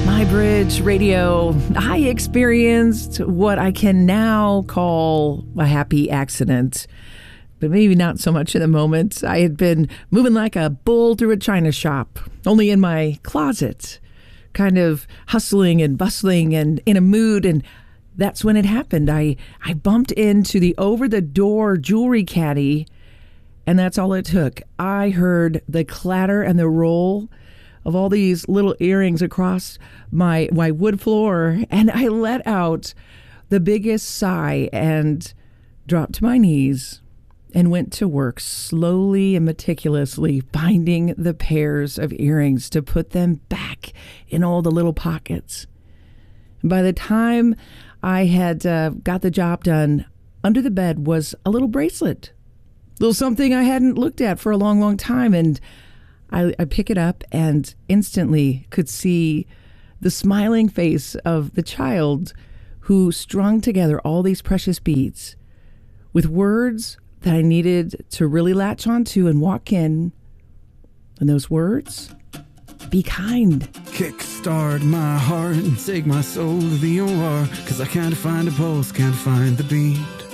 My Bridge Radio, I experienced what I can now call a happy accident, but maybe not so much in the moment. I had been moving like a bull through a china shop, only in my closet, kind of hustling and bustling and in a mood, and that's when it happened. I bumped into the over-the-door jewelry caddy, and that's all it took. I heard the clatter and the roll of all these little earrings across my wood floor, and I let out the biggest sigh and dropped to my knees and went to work slowly and meticulously finding the pairs of earrings to put them back in all the little pockets. And by the time I had got the job done, under the bed was a little bracelet, little something I hadn't looked at for a long, long time, and I pick it up and instantly could see the smiling face of the child who strung together all these precious beads with words that I needed to really latch onto and walk in. And those words, be kind. Kickstart my heart and take my soul to the OR, 'cause I can't find a pulse, can't find the beat.